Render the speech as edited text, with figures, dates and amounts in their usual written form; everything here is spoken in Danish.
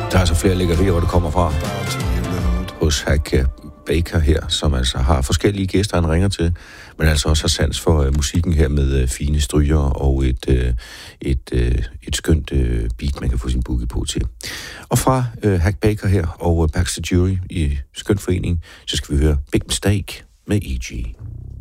Der er altså flere lækkerier, hvor det kommer fra. Hos Hack Baker her, som altså har forskellige gæster, han ringer til, men altså også har sans for musikken her med fine stryger og et skønt beat, man kan få sin boogie på til. Og fra Hack Baker her og Baxter Jury i skøn forening, så skal vi høre Big Mistake med E.G.